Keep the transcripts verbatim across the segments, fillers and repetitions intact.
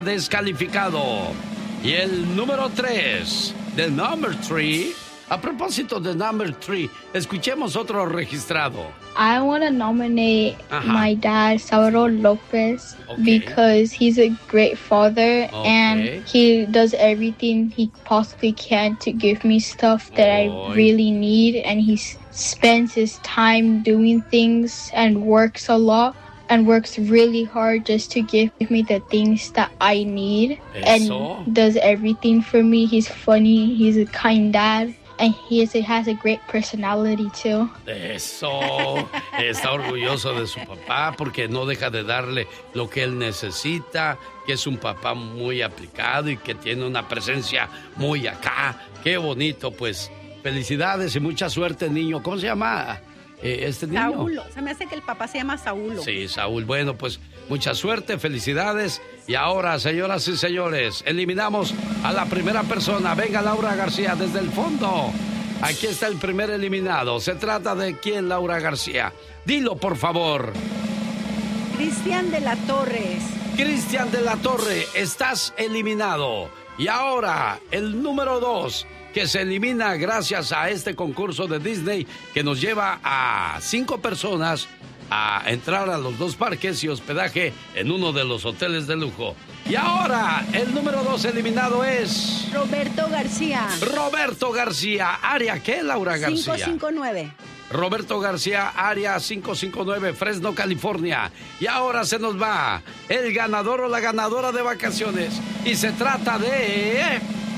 descalificado. Y el número tres, the number three. A propósito de number three, escuchemos otro registrado. I want to nominate Ajá. my dad, Sauro Lopez, Okay. because he's a great father Okay. and he does everything he possibly can to give me stuff that Oy. I really need, and he s- spends his time doing things and works a lot and works really hard just to give me the things that I need. Eso. And does everything for me. He's funny, he's a kind dad. And he is, has a great personality, too. Eso, está orgulloso de su papá porque no deja de darle lo que él necesita, que es un papá muy aplicado y que tiene una presencia muy acá. Qué bonito, pues. Felicidades y mucha suerte, niño. ¿Cómo se llama eh, este niño? Saúl, se me hace que el papá se llama Saúl. Sí, Saúl. Bueno, pues mucha suerte, felicidades. Y ahora, señoras y señores, eliminamos a la primera persona. Venga, Laura García, desde el fondo. Aquí está el primer eliminado. ¿Se trata de quién, Laura García? Dilo, por favor. Cristian de la Torres. Cristian de la Torre, estás eliminado. Y ahora, el número dos, que se elimina gracias a este concurso de Disney que nos lleva a cinco personas a entrar a los dos parques y hospedaje en uno de los hoteles de lujo. Y ahora, el número dos eliminado es... Roberto García. Roberto García. ¿Área qué, Laura García? cinco cinco nueve. Roberto García, área cinco cinco nueve, Fresno, California. Y ahora se nos va el ganador o la ganadora de vacaciones. Y se trata de...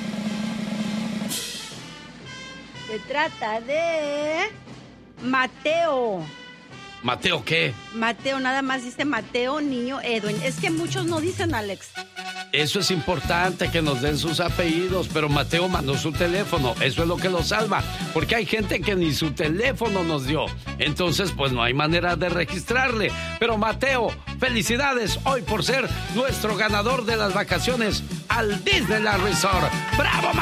Se trata de Mateo. ¿Mateo qué? Mateo, nada más dice Mateo Niño Edwin. Es que muchos no dicen, Alex. Eso es importante, que nos den sus apellidos, pero Mateo mandó su teléfono. Eso es lo que lo salva, porque hay gente que ni su teléfono nos dio. Entonces, pues no hay manera de registrarle. Pero Mateo, felicidades hoy por ser nuestro ganador de las vacaciones al Disneyland Resort. ¡Bravo, Mateo!